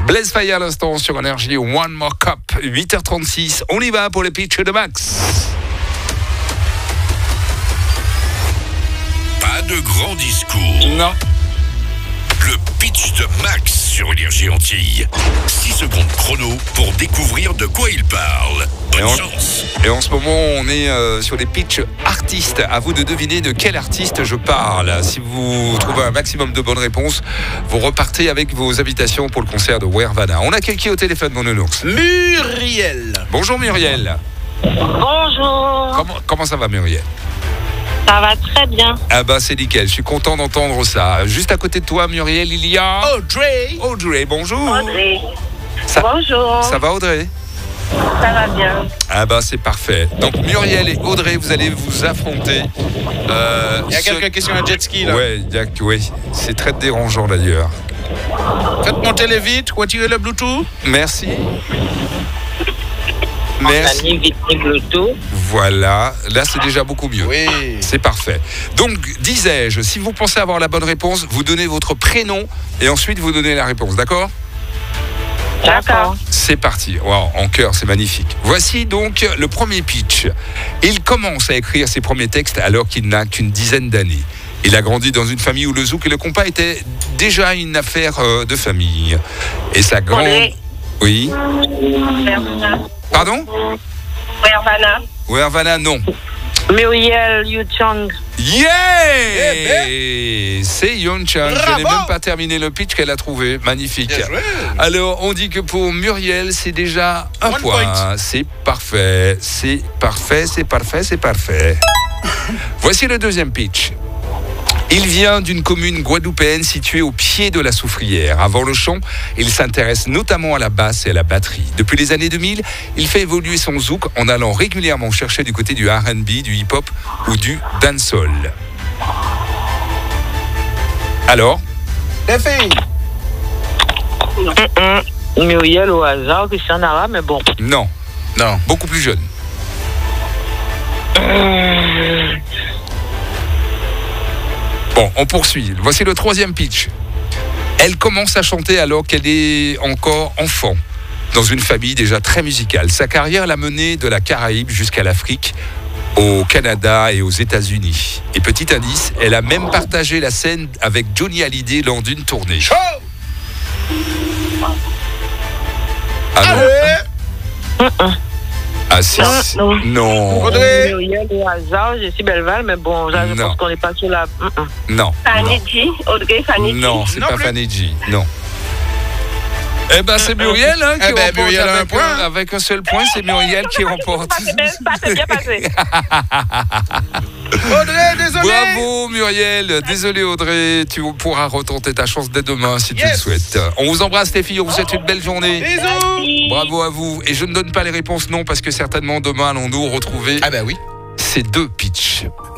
Blaise Faye à l'instant sur Énergie, One More Cup, 8h36. On y va pour les pitchs de Max. Pas de grand discours. Non. Le pitch de Max sur Énergie Antilles. 6 secondes chrono pour découvrir de quoi il parle. Bonne chance. Et en ce moment, on est sur les pitchs artistes. À vous de deviner de quel artiste je parle. Si vous trouvez un maximum de bonnes réponses, vous repartez avec vos invitations pour le concert de Wervana. On a quelqu'un au téléphone, mon nounours. Muriel. Bonjour Muriel. Bonjour, Comment ça va Muriel? ça va très bien. Ah bah c'est nickel, je suis content d'entendre ça. Juste à côté de toi Muriel, il y a... Audrey, bonjour. Audrey. Ça, Bonjour, ça va Audrey? ça va bien. Ah bah c'est parfait. Donc Muriel et Audrey, vous allez vous affronter. Il y a quelques questions à jet ski là. Ouais, oui, c'est très dérangeant d'ailleurs. Faites monter les vitres, retirez le Bluetooth. Merci. On a Merci. mis vite les Bluetooth. Voilà, là c'est déjà beaucoup mieux. Oui. C'est parfait. Donc, disais-je, si vous pensez avoir la bonne réponse, vous donnez votre prénom et ensuite vous donnez la réponse, d'accord? D'accord. C'est parti. Wow, en chœur, c'est magnifique. Voici donc le premier pitch. Il commence à écrire ses premiers textes alors qu'il n'a qu'une dizaine d'années. Il a grandi dans une famille où le zouk et le compas étaient déjà une affaire de famille. Et sa grande... Audrey. Oui. Wervana. Pardon? Wervana. Wervana, non. Muriel Yuchang. Yeah! Eh C'est Yonchan. Je n'ai Bravo! même pas terminé le pitch qu'elle a trouvé. Magnifique. Bien joué. Alors, on dit que pour Muriel, c'est déjà un One point. point. C'est parfait. C'est parfait, c'est parfait, c'est parfait. Voici le deuxième pitch. Il vient d'une commune guadeloupéenne située au pied de la Soufrière. Avant le chant, il s'intéresse notamment à la basse et à la batterie. Depuis les années 2000, il fait évoluer son zouk en allant régulièrement chercher du côté du R&B, du hip-hop ou du dancehall. Alors, Les filles. Muriel au hasard, Christian Nara, mais bon. non, Non. beaucoup plus jeune. Bon, on poursuit. Voici le troisième pitch. Elle commence à chanter alors qu'elle est encore enfant, dans une famille déjà très musicale. Sa carrière l'a menée de la Caraïbe jusqu'à l'Afrique, au Canada et aux États-Unis. Et petit indice, elle a même partagé la scène avec Johnny Hallyday lors d'une tournée. Ah non? Allez. Ah si, si. Non. Audrey. Muriel au hasard, je suis Belleval, mais bon, là, je Non. pense qu'on n'est pas sur la. Non. Fanny G, Audrey Fanny G. Non, c'est Non pas plus. Fanny G. Non. Eh ben c'est Muriel qui Eh ben, remporte Muriel a un point. avec un seul point, c'est Muriel qui remporte. Ça s'est bien passé. Audrey, désolé. Bravo Muriel, désolé Audrey, tu pourras retenter ta chance dès demain si tu le Yes. souhaites. On vous embrasse les filles, on vous souhaite une belle journée. Bisous. Bravo à vous. Et je ne donne pas les réponses non parce que certainement demain allons-nous retrouver Ah bah oui. ces deux pitchs.